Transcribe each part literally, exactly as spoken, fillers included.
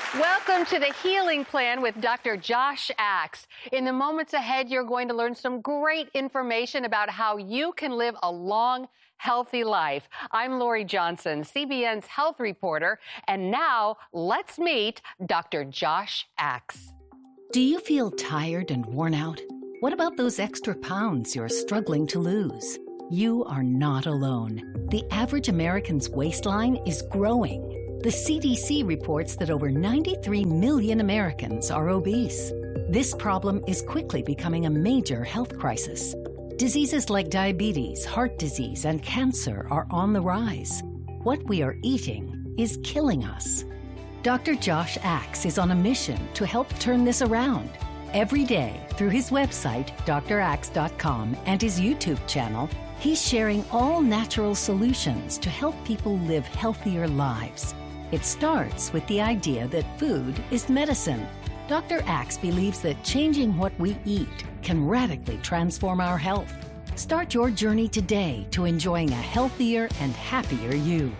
Welcome to the Healing Plan with Doctor Josh Axe. In the moments ahead, you're going to learn some great information about how you can live a long, healthy life. I'm Lori Johnson, C B N's health reporter, and now let's meet Doctor Josh Axe. Do you feel tired and worn out? What about those extra pounds you're struggling to lose? You are not alone. The average American's waistline is growing. The C D C reports that over ninety-three million Americans are obese. This problem is quickly becoming a major health crisis. Diseases like diabetes, heart disease, and cancer are on the rise. What we are eating is killing us. Doctor Josh Axe is on a mission to help turn this around. Every day, through his website, D R axe dot com, and his YouTube channel, he's sharing all natural solutions to help people live healthier lives. It starts with the idea that food is medicine. Doctor Axe believes that changing what we eat can radically transform our health. Start your journey today to enjoying a healthier and happier you.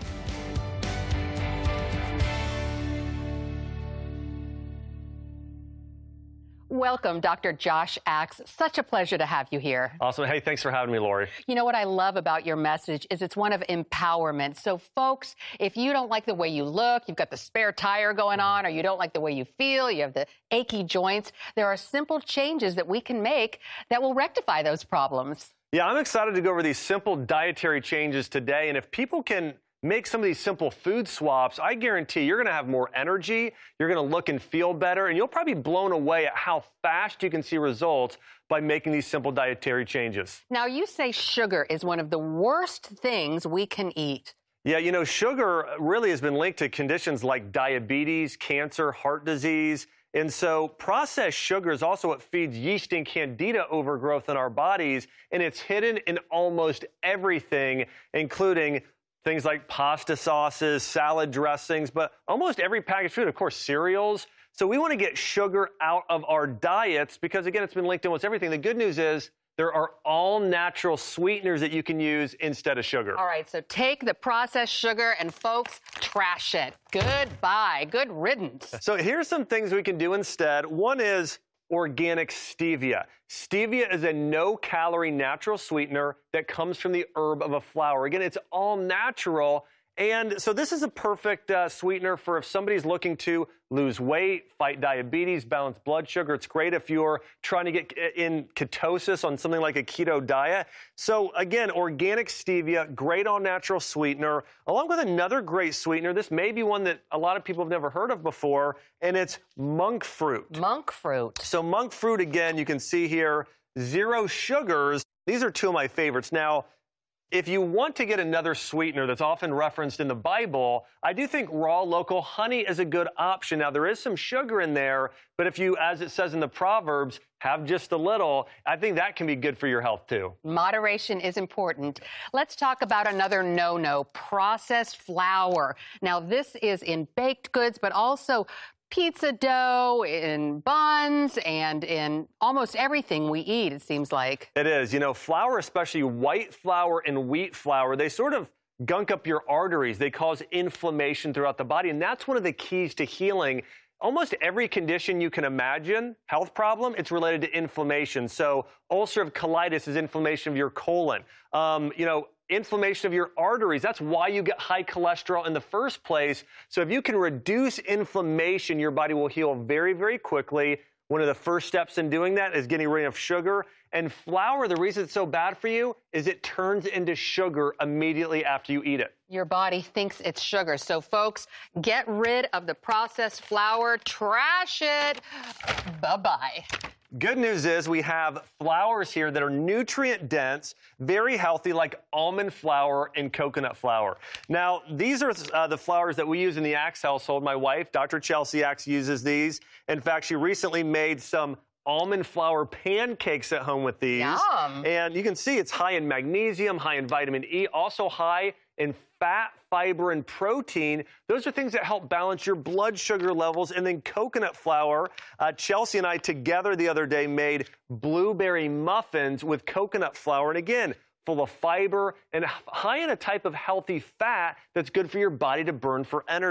Welcome, Doctor Josh Axe. Such a pleasure to have you here. Awesome. Hey, thanks for having me, Lori. You know what I love about your message is it's one of empowerment. So, folks, if you don't like the way you look, you've got the spare tire going on, or you don't like the way you feel, you have the achy joints, there are simple changes that we can make that will rectify those problems. Yeah, I'm excited to go over these simple dietary changes today. And if people can make some of these simple food swaps, I guarantee you're going to have more energy, you're going to look and feel better, and you'll probably be blown away at how fast you can see results by making these simple dietary changes. Now, you say sugar is one of the worst things we can eat. Yeah, you know, sugar really has been linked to conditions like diabetes, cancer, heart disease. And so processed sugar is also what feeds yeast and candida overgrowth in our bodies, and it's hidden in almost everything, including things like pasta sauces, salad dressings, but almost every packaged food, of course, cereals. So we want to get sugar out of our diets because, again, it's been linked to almost everything. The good news is there are all natural sweeteners that you can use instead of sugar. All right, so take the processed sugar and, folks, trash it. Goodbye. Good riddance. So here's some things we can do instead. One is organic stevia. Stevia is a no-calorie natural sweetener that comes from the herb of a flower. Again, it's all natural. And so this is a perfect uh, sweetener for if somebody's looking to lose weight, fight diabetes, balance blood sugar. It's great if you're trying to get in ketosis on something like a keto diet. So again, organic stevia, great all-natural sweetener, along with another great sweetener. This may be one that a lot of people have never heard of before, and it's monk fruit. Monk fruit. So monk fruit, again, you can see here, zero sugars. These are two of my favorites. Now, if you want to get another sweetener that's often referenced in the Bible, I do think raw local honey is a good option. Now, there is some sugar in there, but if you, as it says in the Proverbs, have just a little, I think that can be good for your health, too. Moderation is important. Let's talk about another no-no, processed flour. Now, this is in baked goods, but also pizza dough, in buns, and in almost everything we eat, it seems like. It is. You know, flour, especially white flour and wheat flour, they sort of gunk up your arteries. They cause inflammation throughout the body, and that's one of the keys to healing. Almost every condition you can imagine, health problem, it's related to inflammation. So ulcerative colitis is inflammation of your colon. Um, you know, inflammation of your arteries. That's why you get high cholesterol in the first place. So if you can reduce inflammation, your body will heal very, very quickly. One of the first steps in doing that is getting rid of sugar. And flour, the reason it's so bad for you is it turns into sugar immediately after you eat it. Your body thinks it's sugar. So, folks, get rid of the processed flour. Trash it. Bye-bye. Good news is we have flours here that are nutrient-dense, very healthy, like almond flour and coconut flour. Now, these are uh, the flours that we use in the Axe household. My wife, Doctor Chelsea Axe, uses these. In fact, she recently made some almond flour pancakes at home with these. Yum. And you can see it's high in magnesium, high in vitamin E, also high in fat, fiber, and protein. Those are things that help balance your blood sugar levels. And then coconut flour. Uh, Chelsea and I together the other day made blueberry muffins with coconut flour. And again, full of fiber and high in a type of healthy fat that's good for your body to burn for energy.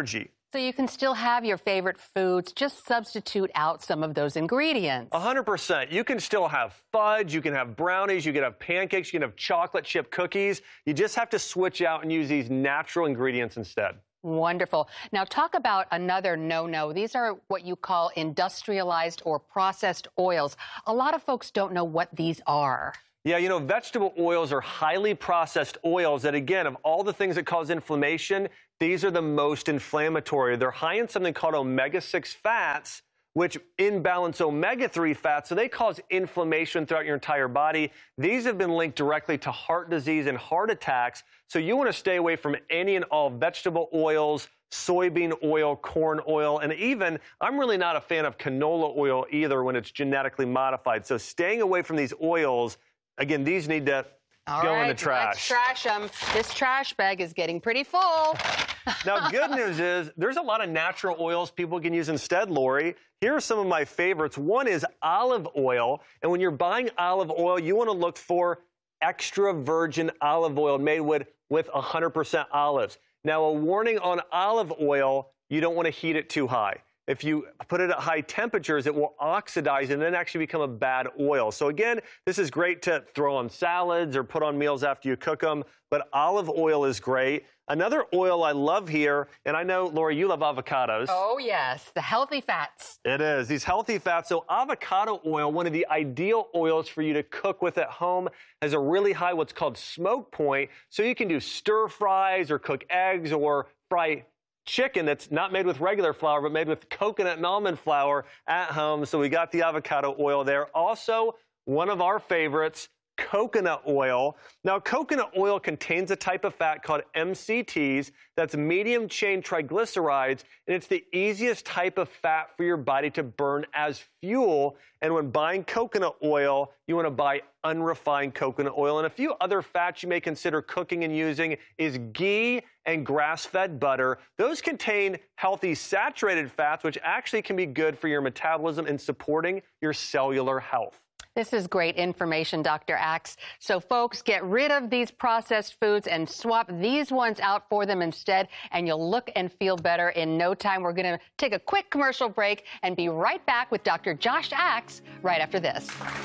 So you can still have your favorite foods, just substitute out some of those ingredients. one hundred percent. You can still have fudge, you can have brownies, you can have pancakes, you can have chocolate chip cookies. You just have to switch out and use these natural ingredients instead. Wonderful. Now talk about another no-no. These are what you call industrialized or processed oils. A lot of folks don't know what these are. Yeah, you know, vegetable oils are highly processed oils that, again, of all the things that cause inflammation, these are the most inflammatory. They're high in something called omega six fats, which imbalance omega three fats, so they cause inflammation throughout your entire body. These have been linked directly to heart disease and heart attacks, so you want to stay away from any and all vegetable oils, soybean oil, corn oil, and even, I'm really not a fan of canola oil either when it's genetically modified. So staying away from these oils. Again, these need to All go right, in the trash. Let's trash them. This trash bag is getting pretty full. Now, good news is there's a lot of natural oils people can use instead, Lori. Here are some of my favorites. One is olive oil. And when you're buying olive oil, you want to look for extra virgin olive oil made with, with one hundred percent olives. Now, a warning on olive oil, you don't want to heat it too high. If you put it at high temperatures, it will oxidize and then actually become a bad oil. So again, this is great to throw on salads or put on meals after you cook them, but olive oil is great. Another oil I love here, and I know, Lori, you love avocados. Oh, yes, the healthy fats. It is, these healthy fats. So avocado oil, one of the ideal oils for you to cook with at home, has a really high what's called smoke point. So you can do stir fries or cook eggs or fry chicken that's not made with regular flour, but made with coconut and almond flour at home. So we got the avocado oil there. Also, one of our favorites, coconut oil. Now, coconut oil contains a type of fat called M C Ts. That's medium chain triglycerides, and it's the easiest type of fat for your body to burn as fuel. And when buying coconut oil, you want to buy unrefined coconut oil. And a few other fats you may consider cooking and using is ghee and grass-fed butter. Those contain healthy saturated fats, which actually can be good for your metabolism and supporting your cellular health. This is great information, Doctor Axe. So, folks, get rid of these processed foods and swap these ones out for them instead, and you'll look and feel better in no time. We're going to take a quick commercial break and be right back with Doctor Josh Axe right after this.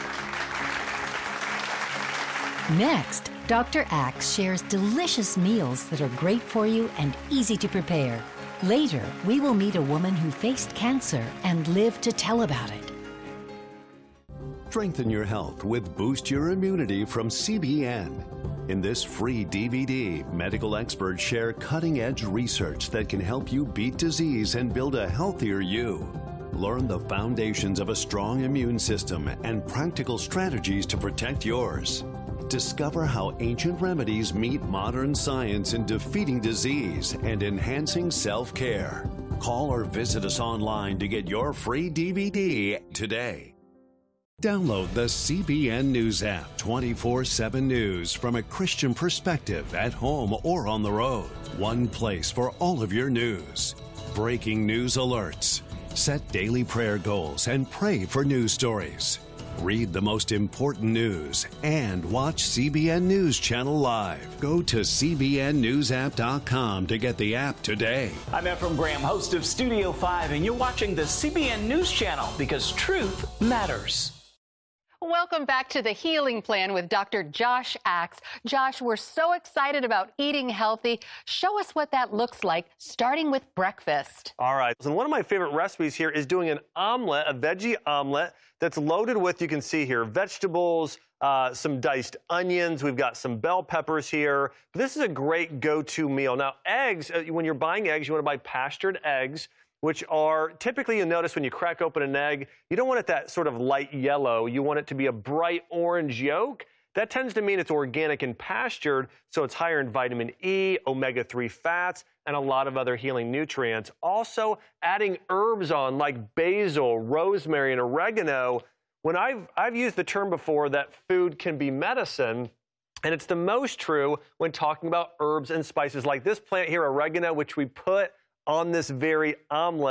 Next, Doctor Axe shares delicious meals that are great for you and easy to prepare. Later, we will meet a woman who faced cancer and lived to tell about it. Strengthen your health with Boost Your Immunity from C B N. In this free D V D, medical experts share cutting-edge research that can help you beat disease and build a healthier you. Learn the foundations of a strong immune system and practical strategies to protect yours. Discover how ancient remedies meet modern science in defeating disease and enhancing self-care. Call or visit us online to get your free D V D today. Download the C B N News app, twenty-four seven News from a Christian perspective at home or on the road. One place for all of your news. Breaking news alerts. Set daily prayer goals and pray for news stories. Read the most important news and watch C B N News Channel live. Go to C B N news app dot com to get the app today. I'm Efrem Graham, host of Studio five, and you're watching the C B N News Channel because truth matters. Welcome back to The Healing Plan with Doctor Josh Axe. Josh, we're so excited about eating healthy. Show us what that looks like, starting with breakfast. All right. And one of my favorite recipes here is doing an omelet, a veggie omelet that's loaded with, you can see here, vegetables, uh, some diced onions. We've got some bell peppers here. This is a great go-to meal. Now, eggs, uh, when you're buying eggs, you want to buy pastured eggs, which are typically, you'll notice when you crack open an egg, you don't want it that sort of light yellow. You want it to be a bright orange yolk. That tends to mean it's organic and pastured, so it's higher in vitamin E, omega three fats, and a lot of other healing nutrients. Also, adding herbs on like basil, rosemary, and oregano. When I've, I've used the term before that food can be medicine, and it's the most true when talking about herbs and spices like this plant here, oregano, which we put on this very omelet.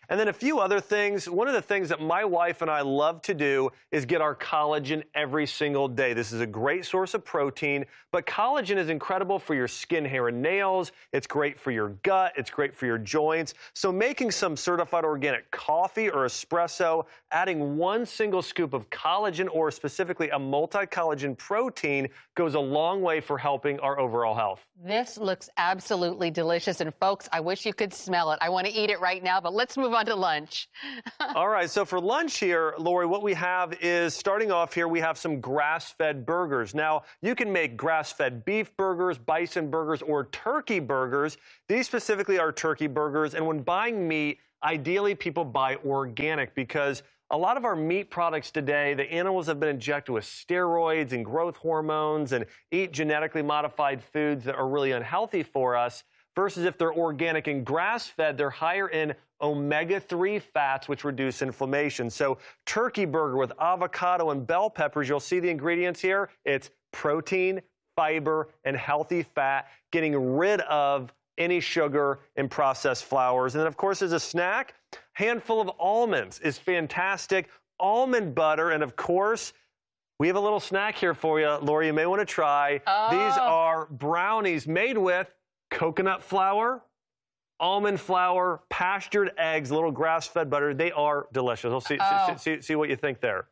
And then a few other things. One of the things that my wife and I love to do is get our collagen every single day. This is a great source of protein, but collagen is incredible for your skin, hair, and nails. It's great for your gut. It's great for your joints. So making some certified organic coffee or espresso, adding one single scoop of collagen or specifically a multi-collagen protein goes a long way for helping our overall health. This looks absolutely delicious. And folks, I wish you could smell it. I want to eat it right now, but let's move on to lunch. All right, so for lunch here, Lori, what we have is, starting off here, we have some grass-fed burgers. Now, you can make grass-fed beef burgers, bison burgers, or turkey burgers. These specifically are turkey burgers, and when buying meat, ideally people buy organic because a lot of our meat products today, the animals have been injected with steroids and growth hormones and eat genetically modified foods that are really unhealthy for us, versus if they're organic and grass-fed, they're higher in omega three fats, which reduce inflammation. So turkey burger with avocado and bell peppers, you'll see the ingredients here. It's protein, fiber, and healthy fat, getting rid of any sugar and processed flours. And then, of course, as a snack, handful of almonds is fantastic. Almond butter, and of course, we have a little snack here for you, Lori, you may want to try. Oh. These are brownies made with coconut flour, almond flour, pastured eggs, a little grass-fed butter. They are delicious. I'll see, Oh. see, see, see what you think there.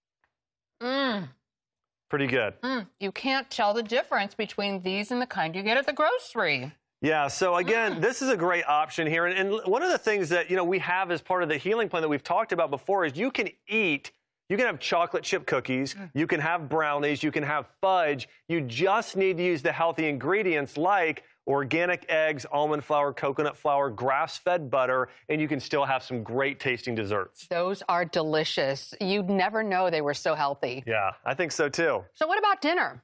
Mmm. Pretty good. Mm. You can't tell the difference between these and the kind you get at the grocery. Yeah, so again, Mm. this is a great option here. And, and one of the things that, you know, we have as part of the healing plan that we've talked about before is you can eat, you can have chocolate chip cookies, Mm. you can have brownies, you can have fudge. You just need to use the healthy ingredients like organic eggs, almond flour, coconut flour, grass-fed butter, and you can still have some great tasting desserts. Those are delicious. You'd never know they were so healthy. Yeah, I think so too. So what about dinner?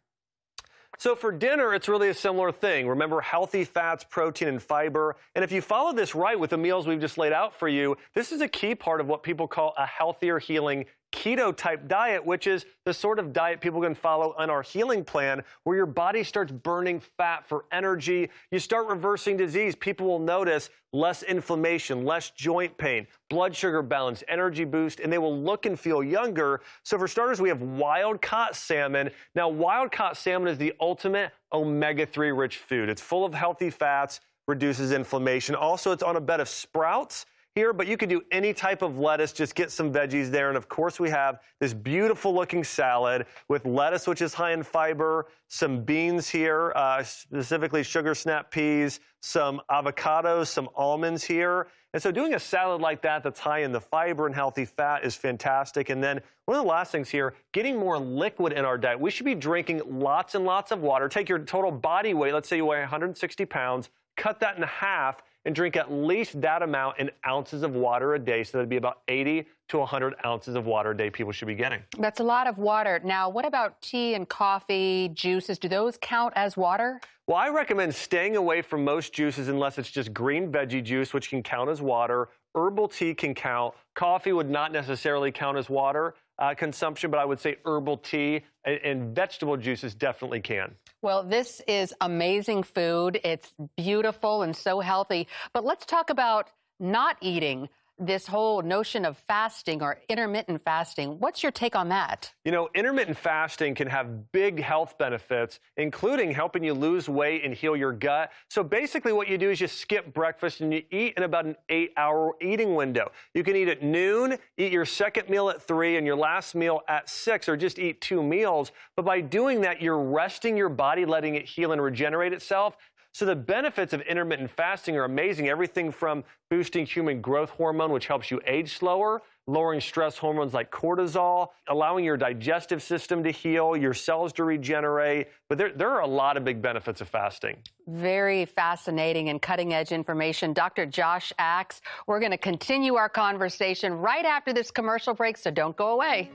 So for dinner, it's really a similar thing. Remember, healthy fats, protein, and fiber. And if you follow this right with the meals we've just laid out for you, this is a key part of what people call a healthier, healing keto-type diet, which is the sort of diet people can follow on our healing plan, where your body starts burning fat for energy. You start reversing disease. People will notice less inflammation, less joint pain, blood sugar balance, energy boost, and they will look and feel younger. So for starters, we have wild-caught salmon. Now, wild-caught salmon is the ultimate omega three rich food. It's full of healthy fats, reduces inflammation. Also, it's on a bed of sprouts here, but you could do any type of lettuce, just get some veggies there. And of course, we have this beautiful looking salad with lettuce, which is high in fiber, some beans here, uh, specifically sugar snap peas, some avocados, some almonds here. And so doing a salad like that that's high in the fiber and healthy fat is fantastic. And then one of the last things here, getting more liquid in our diet. We should be drinking lots and lots of water. Take your total body weight, let's say you weigh one hundred sixty pounds, cut that in half, and drink at least that amount in ounces of water a day. So that'd be about eighty to one hundred ounces of water a day people should be getting. That's a lot of water. Now, what about tea and coffee, juices? Do those count as water? Well, I recommend staying away from most juices unless it's just green veggie juice, which can count as water. Herbal tea can count. Coffee would not necessarily count as water uh, consumption, but I would say herbal tea and, and vegetable juices definitely can. Well, this is amazing food. It's beautiful and so healthy. But let's talk about not eating. This whole notion of fasting or intermittent fasting. What's your take on that? You know, intermittent fasting can have big health benefits, including helping you lose weight and heal your gut. So basically what you do is you skip breakfast and you eat in about an eight-hour eating window. You can eat at noon, eat your second meal at three, and your last meal at six, or just eat two meals. But by doing that, you're resting your body, letting it heal and regenerate itself. So the benefits of intermittent fasting are amazing. Everything from boosting human growth hormone, which helps you age slower, lowering stress hormones like cortisol, allowing your digestive system to heal, your cells to regenerate. But there, there are a lot of big benefits of fasting. Very fascinating and cutting-edge information. Doctor Josh Axe, we're going to continue our conversation right after this commercial break, so don't go away.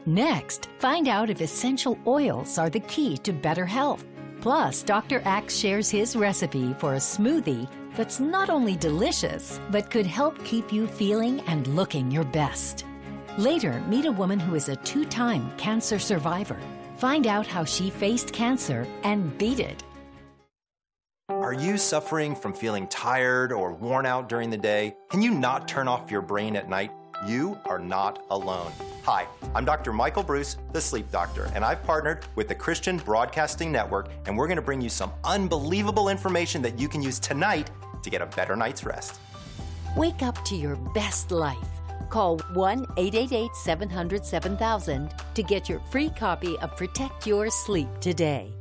Next, find out if essential oils are the key to better health. Plus, Doctor Axe shares his recipe for a smoothie that's not only delicious, but could help keep you feeling and looking your best. Later, meet a woman who is a two-time cancer survivor. Find out how she faced cancer and beat it. Are you suffering from feeling tired or worn out during the day? Can you not turn off your brain at night? You are not alone. Hi, I'm Doctor Michael Bruce, the sleep doctor, and I've partnered with the Christian Broadcasting Network, and we're going to bring you some unbelievable information that you can use tonight to get a better night's rest. Wake up to your best life. Call one eight eight eight, seven hundred, seven thousand to get your free copy of Protect Your Sleep today.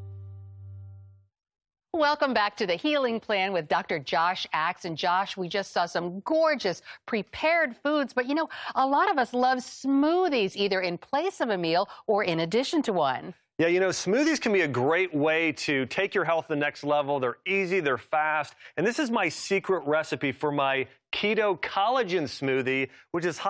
Welcome back to the Healing Plan with Doctor Josh Axe. And Josh, we just saw some gorgeous prepared foods, but you know, a lot of us love smoothies either in place of a meal or in addition to one. Yeah, you know, smoothies can be a great way to take your health to the next level. They're easy, they're fast, and this is my secret recipe for my keto collagen smoothie, which is high